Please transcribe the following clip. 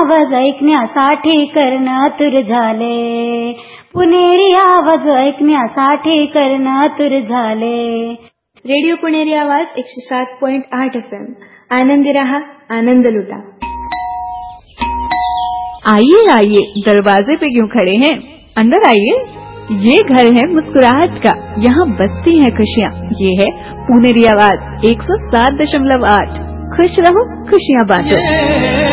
आवाज ऐकण्यासाठी कर्ण आतुर झाले. पुणेरी आवाज ऐकण्यासाठी कर्ण आतुर झाले. रेडिओ पुणेरी आवाज 107.8 FM. आनंदी रहा, आनंद लुटा. आइए आइए, दरवाजे पे क्यों खड़े हैं, अंदर आइए. ये घर है मुस्कुराहट का, यहाँ बसती हैं खुशियाँ. ये है पुणेरी आवाज 107.8. खुश रहो, खुशियाँ बांटो.